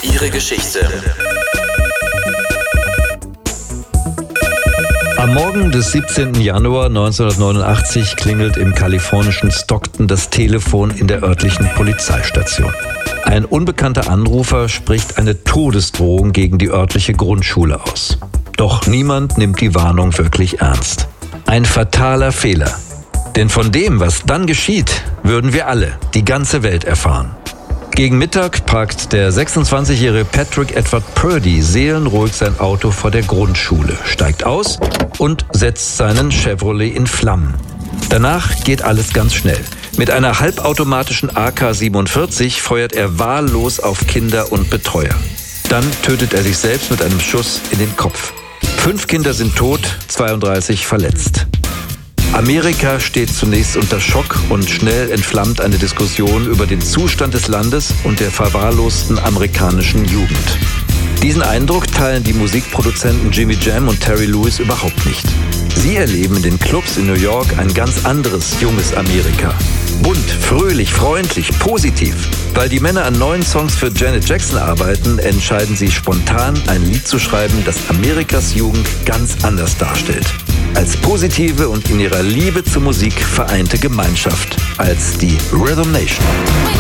ihre Geschichte. Am Morgen des 17. Januar 1989 klingelt im kalifornischen Stockton das Telefon in der örtlichen Polizeistation. Ein unbekannter Anrufer spricht eine Todesdrohung gegen die örtliche Grundschule aus. Doch niemand nimmt die Warnung wirklich ernst. Ein fataler Fehler. Denn von dem, was dann geschieht, würden wir alle, die ganze Welt erfahren. Gegen Mittag parkt der 26-jährige Patrick Edward Purdy seelenruhig sein Auto vor der Grundschule, steigt aus und setzt seinen Chevrolet in Flammen. Danach geht alles ganz schnell. Mit einer halbautomatischen AK-47 feuert er wahllos auf Kinder und Betreuer. Dann tötet er sich selbst mit einem Schuss in den Kopf. 5 Kinder sind tot, 32 verletzt. Amerika steht zunächst unter Schock und schnell entflammt eine Diskussion über den Zustand des Landes und der verwahrlosten amerikanischen Jugend. Diesen Eindruck teilen die Musikproduzenten Jimmy Jam und Terry Lewis überhaupt nicht. Sie erleben in den Clubs in New York ein ganz anderes, junges Amerika. Bunt, fröhlich, freundlich, positiv. Weil die Männer an neuen Songs für Janet Jackson arbeiten, entscheiden sie spontan, ein Lied zu schreiben, das Amerikas Jugend ganz anders darstellt. Als positive und in ihrer Liebe zur Musik vereinte Gemeinschaft, als die Rhythm Nation.